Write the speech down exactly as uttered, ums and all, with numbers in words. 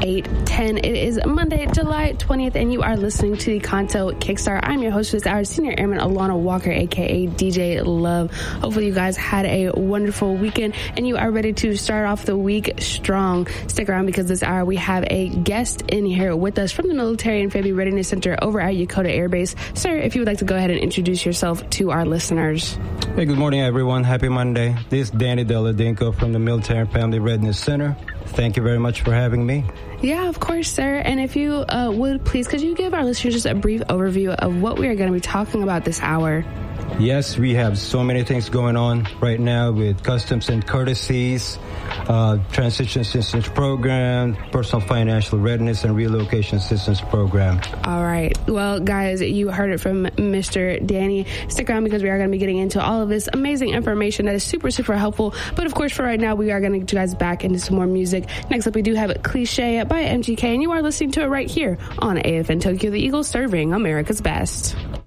eight ten. It is Monday, July twentieth, and you are listening to the Kanto Kickstart. I'm your host for this hour, Senior Airman Alana Walker, a k a. D J Love. Hopefully you guys had a wonderful weekend and you are ready to start off the week strong. Stick around because this hour we have a guest in here with us from the Military Amphibious Readiness Center over at Yokota Air Base. Sir, if you would like to go ahead and introduce yourself to our listeners. Hey, good morning, everyone. Happy Monday. This is Danny Deladinko from the Military and Family Readiness Center. Thank you very much for having me. Yeah, of course, sir. And if you uh, would, please, could you give our listeners just a brief overview of what we are going to be talking about this hour? Yes, we have so many things going on right now with customs and courtesies, uh, transition assistance program, personal financial readiness, and relocation assistance program. All right. Well, guys, you heard it from Mister Danny. Stick around because we are going to be getting into all of this amazing information that is super, super helpful. But of course, for right now, we are going to get you guys back into some more music. Next up, we do have Cliche by M G K, and you are listening to it right here on A F N Tokyo, the Eagle serving America's best.